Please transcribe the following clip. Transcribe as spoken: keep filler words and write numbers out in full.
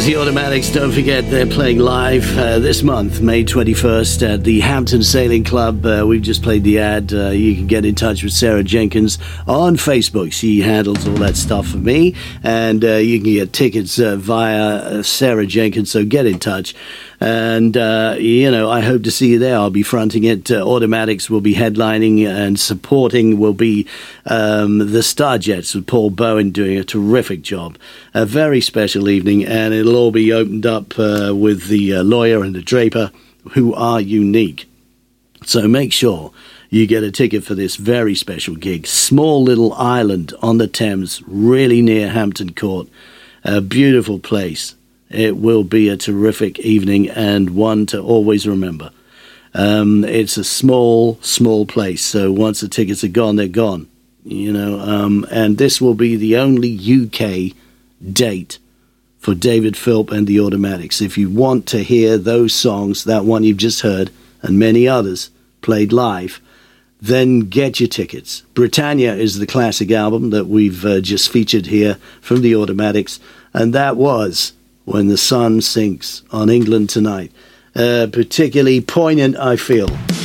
was the Automatics. Don't forget, they're playing live uh, this month, May twenty-first, at the Hampton Sailing Club. Uh, we've just played the ad. Uh, you can get in touch with Sarah Jenkins on Facebook. She handles all that stuff for me. And uh, you can get tickets uh, via uh, Sarah Jenkins, so get in touch. And, uh, you know, I hope to see you there. I'll be fronting it. Uh, Automatics will be headlining, and supporting will be um, the Starjets with Paul Bowen doing a terrific job. A very special evening, and it'll all be opened up uh, with the uh, lawyer and the draper, who are unique. So make sure you get a ticket for this very special gig. Small little island on the Thames, really near Hampton Court. A beautiful place. It will be a terrific evening, and one to always remember. Um, it's a small, small place, so once the tickets are gone, they're gone. You know, um, and this will be the only U K date for David Philp and the Automatics. If you want to hear those songs, that one you've just heard, and many others played live, then get your tickets. Britannia is the classic album that we've uh, just featured here from the Automatics, and that was When the Sun Sinks on England Tonight. Uh, particularly poignant, I feel.